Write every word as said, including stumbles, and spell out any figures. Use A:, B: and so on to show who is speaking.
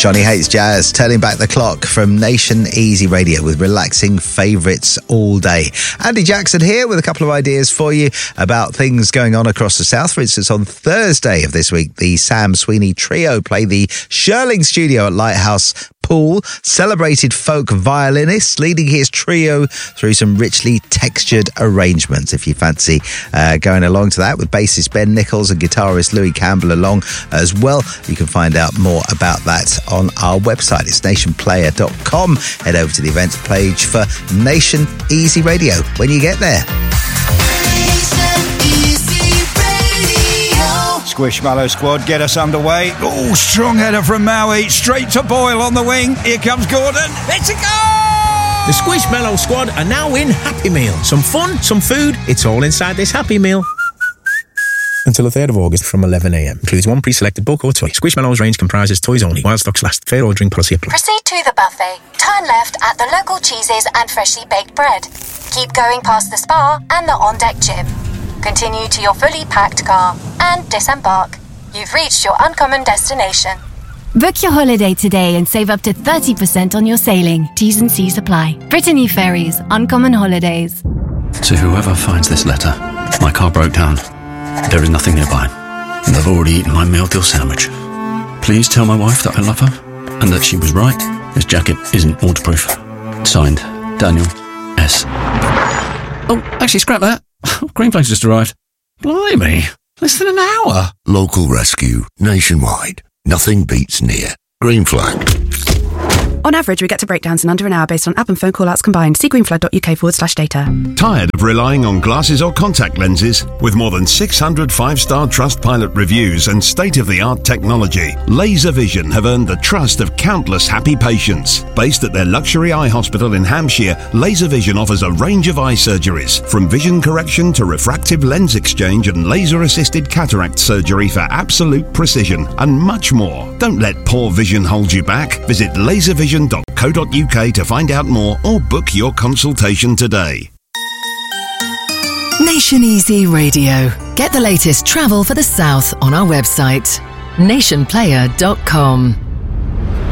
A: Johnny Hates Jazz, turning back the clock from Nation Easy Radio with relaxing favourites all day. Andy Jackson here with a couple of ideas for you about things going on across the south. For instance, on Thursday of this week, the Sam Sweeney Trio play the Shirling Studio at Lighthouse Pool. Celebrated folk violinist leading his trio through some richly textured arrangements. If you fancy uh, going along to that with bassist Ben Nichols and guitarist Louis Campbell along as well, you can find out more about that on our website. It's nation player dot com. Head over to the events page for Nation Easy Radio when you get there.
B: Squishmallow squad, get us underway. Oh, strong header from Maui, straight to Boyle on the wing. Here comes Gordon. It's a goal!
C: The Squishmallow squad are now in Happy Meal. Some fun, some food, it's all inside this Happy Meal. Until the third of August from eleven a m. Includes one pre-selected book or toy. Squishmallow's range comprises toys only, while stocks last. Fair ordering policy applies.
D: Proceed to the buffet. Turn left at the local cheeses and freshly baked bread. Keep going past the spa and the on-deck gym. Continue to your fully packed car and disembark. You've reached your uncommon destination.
E: Book your holiday today and save up to thirty percent on your sailing. T's and C's apply. Brittany Ferries, Uncommon Holidays.
F: To whoever finds this letter, my car broke down. There is nothing nearby, and I've already eaten my meal deal sandwich. Please tell my wife that I love her and that she was right. This jacket isn't waterproof. Signed, Daniel S. Oh, actually, scrap that. Greenflags just arrived. Blimey, less than an hour.
G: Local rescue, nationwide. Nothing beats near. Green Flag.
H: On average, we get to breakdowns in under an hour based on app and phone call-outs combined. See greenflag.uk forward slash data.
I: Tired of relying on glasses or contact lenses? With more than six hundred five-star Trustpilot reviews and state-of-the-art technology, LaserVision have earned the trust of countless happy patients. Based at their luxury eye hospital in Hampshire, LaserVision offers a range of eye surgeries, from vision correction to refractive lens exchange and laser-assisted cataract surgery for absolute precision, and much more. Don't let poor vision hold you back. Visit laservision dot co dot uk to find out more or book your consultation today.
J: Nation Easy Radio. Get the latest travel for the south on our website, nation player dot com.